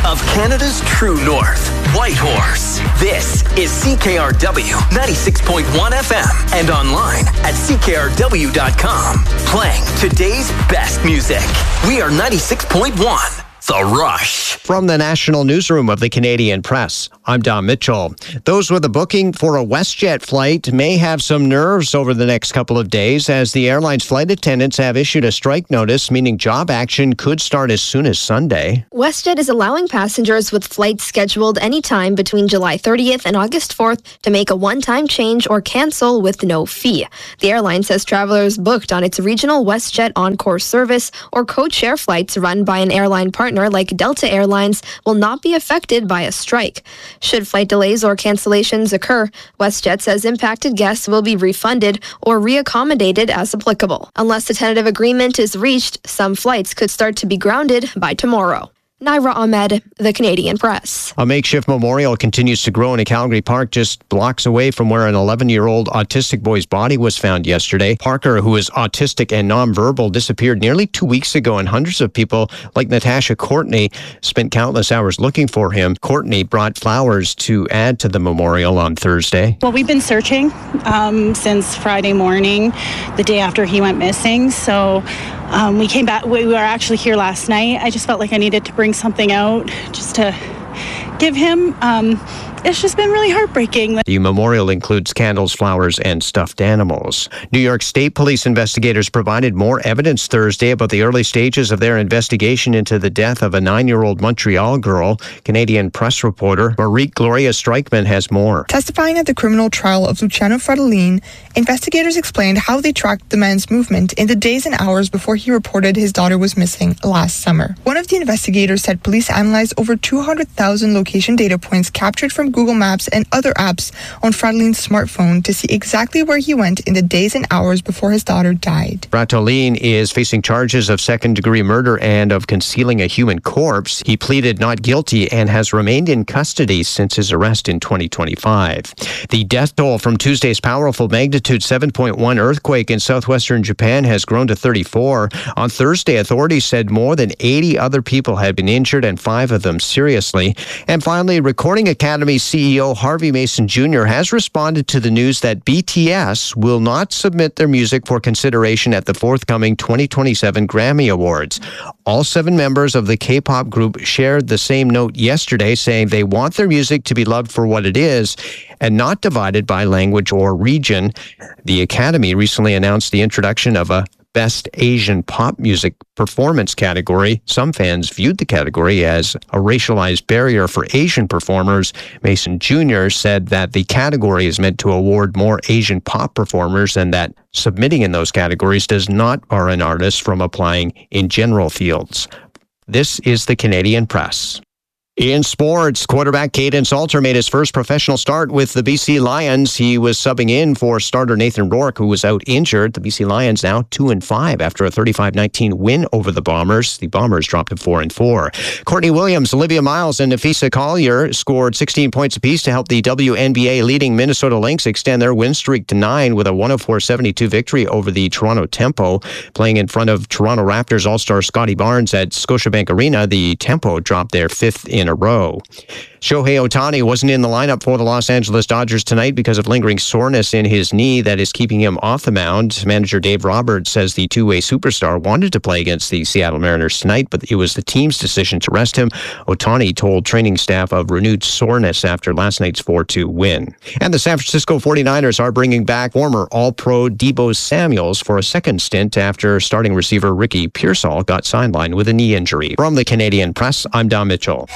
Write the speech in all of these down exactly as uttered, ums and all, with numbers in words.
of Canada's true north, Whitehorse. This is C K R W ninety-six point one F M and online at C K R W dot com. Playing today's best music. We are ninety-six point one. The Rush. From the National Newsroom of the Canadian Press, I'm Don Mitchell. Those with a booking for a WestJet flight may have some nerves over the next couple of days as the airline's flight attendants have issued a strike notice, meaning job action could start as soon as Sunday. WestJet is allowing passengers with flights scheduled anytime between July thirtieth and August fourth to make a one-time change or cancel with no fee. The airline says travelers booked on its regional WestJet Encore service or code-share flights run by an airline partner like Delta Airlines will not be affected by a strike. Should flight delays or cancellations occur, WestJet says impacted guests will be refunded or reaccommodated as applicable. Unless a tentative agreement is reached, some flights could start to be grounded by tomorrow. Naira Ahmed, The Canadian Press. A makeshift memorial continues to grow in a Calgary park just blocks away from where an eleven-year-old autistic boy's body was found yesterday. Parker, who is autistic and nonverbal, disappeared nearly two weeks ago, and hundreds of people, like Natasha Courtney, spent countless hours looking for him. Courtney brought flowers to add to the memorial on Thursday. Well, we've been searching um, since Friday morning, the day after he went missing, so Um, we came back, we were actually here last night. I just felt like I needed to bring something out just to give him. Um, it's just been really heartbreaking. The memorial includes candles, flowers, and stuffed animals. New York State Police investigators provided more evidence Thursday about the early stages of their investigation into the death of a nine-year-old Montreal girl. Canadian Press reporter Marique Gloria Strikeman has more. Testifying at the criminal trial of Luciano Fratellin, investigators explained how they tracked the man's movement in the days and hours before he reported his daughter was missing last summer. One of the investigators said police analyzed over two hundred thousand location data points captured from Google Maps and other apps on Fratellin's smartphone to see exactly where he went in the days and hours before his daughter died. Fratellin is facing charges of second-degree murder and of concealing a human corpse. He pleaded not guilty and has remained in custody since his arrest in twenty twenty-five. The death toll from Tuesday's powerful magnitude seven point one earthquake in southwestern Japan has grown to thirty-four. On Thursday, authorities said more than eighty other people had been injured and five of them seriously. And finally, Recording Academy C E O Harvey Mason Junior has responded to the news that B T S will not submit their music for consideration at the forthcoming twenty twenty-seven Grammy Awards. All seven members of the K-pop group shared the same note yesterday, saying they want their music to be loved for what it is and not divided by language or region. The Academy recently announced the introduction of a Best Asian Pop Music Performance category. Some fans viewed the category as a racialized barrier for Asian performers. Mason Junior said that the category is meant to award more Asian pop performers and that submitting in those categories does not bar an artist from applying in general fields. This is the Canadian Press. In sports, quarterback Caden Salter made his first professional start with the B C Lions. He was subbing in for starter Nathan Rourke, who was out injured. The B C Lions now two and five after a thirty-five nineteen win over the Bombers. The Bombers dropped to four and four. Courtney Williams, Olivia Miles, and Nafisa Collier scored sixteen points apiece to help the W N B A leading Minnesota Lynx extend their win streak to nine with a one oh four seventy-two victory over the Toronto Tempo. Playing in front of Toronto Raptors All-Star Scotty Barnes at Scotiabank Arena, the Tempo dropped their fifth in a row. Shohei Ohtani wasn't in the lineup for the Los Angeles Dodgers tonight because of lingering soreness in his knee that is keeping him off the mound. Manager Dave Roberts says the two-way superstar wanted to play against the Seattle Mariners tonight, but it was the team's decision to rest him. Ohtani told training staff of renewed soreness after last night's four two win. And the San Francisco forty-niners are bringing back former All-Pro Deebo Samuels for a second stint after starting receiver Ricky Pearsall got sidelined with a knee injury. From the Canadian Press, I'm Don Mitchell.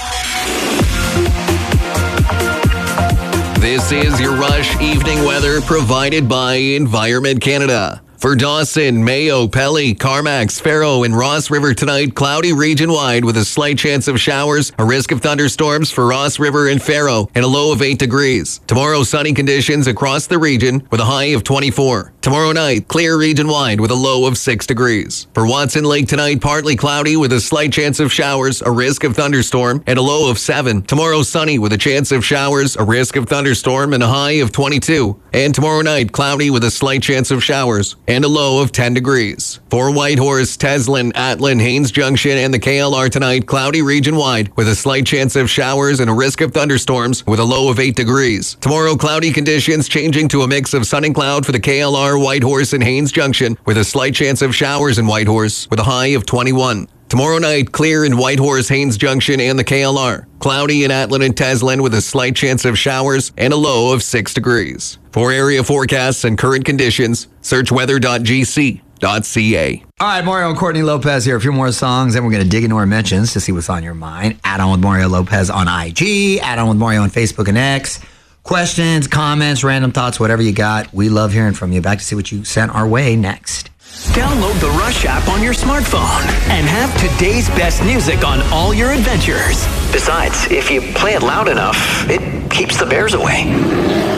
This is your Rush evening weather provided by Environment Canada. For Dawson, Mayo, Pelly, Carmax, Faro, and Ross River tonight, cloudy region-wide with a slight chance of showers, a risk of thunderstorms for Ross River and Faro, and a low of eight degrees. Tomorrow, sunny conditions across the region with a high of twenty-four. Tomorrow night, clear region-wide with a low of six degrees. For Watson Lake tonight, partly cloudy with a slight chance of showers, a risk of thunderstorm, and a low of seven. Tomorrow, sunny with a chance of showers, a risk of thunderstorm, and a high of twenty-two. And tomorrow night, cloudy with a slight chance of showers and a low of ten degrees. For Whitehorse, Teslin, Atlin, Haines Junction, and the K L R tonight, cloudy region-wide with a slight chance of showers and a risk of thunderstorms with a low of eight degrees. Tomorrow, cloudy conditions changing to a mix of sun and cloud for the K L R, Whitehorse, and Haines Junction with a slight chance of showers in Whitehorse with a high of twenty-one. Tomorrow night, clear in Whitehorse, Haines Junction, and the K L R. Cloudy in Atlin and Teslin with a slight chance of showers and a low of six degrees. For area forecasts and current conditions, search weather dot g c dot c a. All right, Mario and Courtney Lopez here. A few more songs, and we're going to dig into our mentions to see what's on your mind. Add on with Mario Lopez on I G. Add on with Mario on Facebook and X. Questions, comments, random thoughts, whatever you got. We love hearing from you. Back to see what you sent our way next. Download the Rush app on your smartphone and have today's best music on all your adventures. Besides, if you play it loud enough, it keeps the bears away.